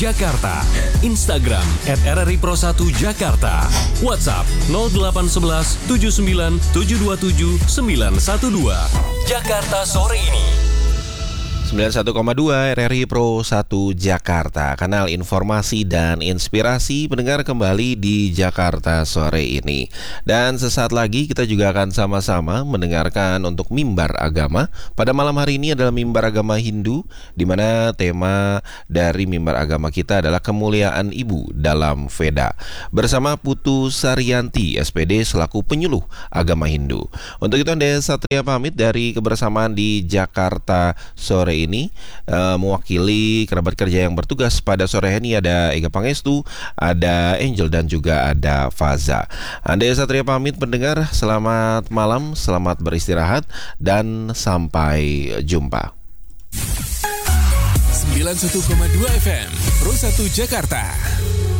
Jakarta, Instagram @RRI Pro1 Jakarta, WhatsApp 0811 79 727 912. Jakarta sore ini. 91,2 RRI Pro 1 Jakarta, kanal informasi dan inspirasi pendengar kembali di Jakarta sore ini. Dan sesaat lagi kita juga akan sama-sama mendengarkan untuk mimbar agama. Pada malam hari ini adalah mimbar agama Hindu, di mana tema dari mimbar agama kita adalah kemuliaan ibu dalam Veda. Bersama Putu Saryanti, SPD selaku penyuluh agama Hindu. Untuk itu Anda Satria pamit dari kebersamaan di Jakarta sore ini, mewakili kerabat kerja yang bertugas pada sore ini ada Ega Pangestu, ada Angel dan juga ada Faza. Anda Satria pamit pendengar, selamat malam, selamat beristirahat dan sampai jumpa. 91,2 FM Pro 1 Jakarta.